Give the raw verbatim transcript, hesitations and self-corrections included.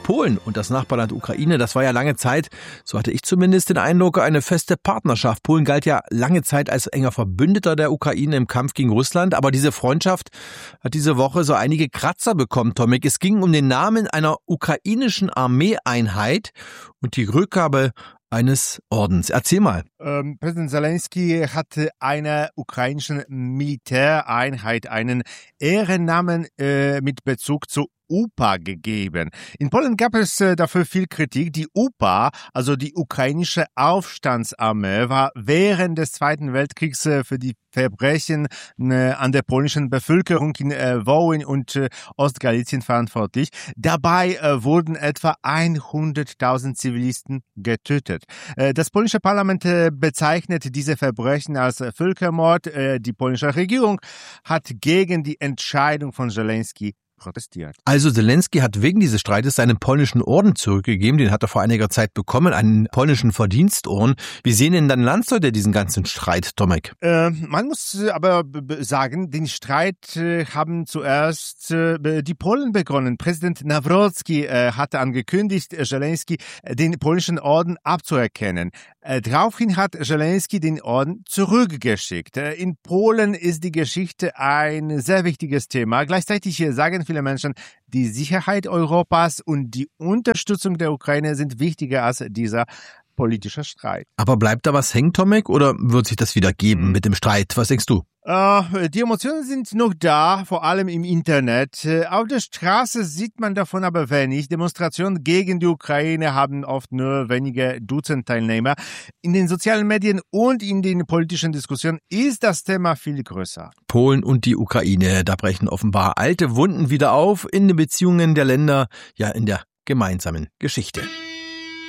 Polen und das Nachbarland Ukraine, das war ja lange Zeit, so hatte ich zumindest den Eindruck, eine feste Partnerschaft. Polen galt ja lange Zeit als enger Verbündeter der Ukraine im Kampf gegen Russland, aber diese Freundschaft hat diese Woche so einige Kratzer bekommen, Tomek. Es ging um den Namen einer ukrainischen Armeeeinheit und die Rückgabe eines Ordens. Erzähl mal. Ähm, Präsident Zelensky hatte einer ukrainischen Militäreinheit einen Ehrennamen äh, mit Bezug zu U P A gegeben. In Polen gab es äh, dafür viel Kritik. Die U P A, also die ukrainische Aufstandsarmee, war während des Zweiten Weltkriegs äh, für die Verbrechen äh, an der polnischen Bevölkerung in äh, Wołyń und äh, Ostgalizien verantwortlich. Dabei äh, wurden etwa hunderttausend Zivilisten getötet. Äh, das polnische Parlament äh, bezeichnet diese Verbrechen als äh, Völkermord. Äh, die polnische Regierung hat gegen die Entscheidung von Zelensky protestiert. Also Zelensky hat wegen dieses Streites seinen polnischen Orden zurückgegeben. Den hat er vor einiger Zeit bekommen, einen polnischen Verdienstorden. Wie sehen denn dann Landsleute diesen ganzen Streit, Tomek? Äh, man muss aber sagen, den Streit äh, haben zuerst äh, die Polen begonnen. Präsident Nawrocki äh, hatte angekündigt, Zelensky den polnischen Orden abzuerkennen. Äh, daraufhin hat Zelensky den Orden zurückgeschickt. Äh, in Polen ist die Geschichte ein sehr wichtiges Thema. Gleichzeitig sagen viele Menschen, die Sicherheit Europas und die Unterstützung der Ukraine sind wichtiger als dieser politische Streit. Aber bleibt da was hängen, Tomek, oder wird sich das wieder geben mit dem Streit? Was denkst du? Uh, die Emotionen sind noch da, vor allem im Internet. Uh, auf der Straße sieht man davon aber wenig. Demonstrationen gegen die Ukraine haben oft nur wenige Dutzend Teilnehmer. In den sozialen Medien und in den politischen Diskussionen ist das Thema viel größer. Polen und die Ukraine, da brechen offenbar alte Wunden wieder auf in den Beziehungen der Länder, ja in der gemeinsamen Geschichte.